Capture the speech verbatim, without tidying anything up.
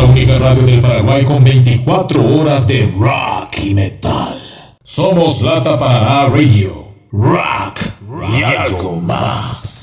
la única radio del Paraguay con veinticuatro horas de rock y metal. Somos Lata Paraná Radio. Rock y algo más.